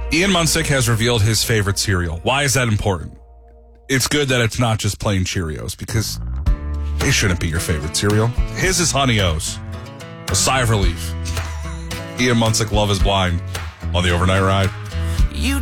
Ian Munsick has revealed his favorite cereal. Why is that important? It's good that it's not just plain Cheerios, because they shouldn't be your favorite cereal. His is Honey O's. A sigh of relief. Ian Munsick, Love is Blind on the Overnight Ride.